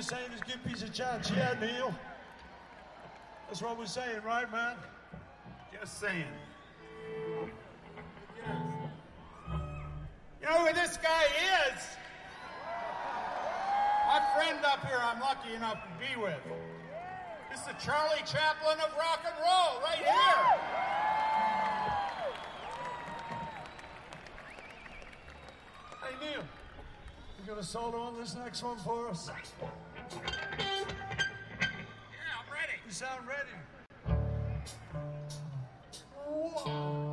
saying is give peace a chance. Yeah, Neil. That's what we're saying, right, man? Just saying. You know who this guy is? My friend up here I'm lucky enough to be with. This is the Charlie Chaplin of rock and roll, right here. Hey, Neil, you got a solo on this next one for us? Yeah, I'm ready. You sound ready. Whoa.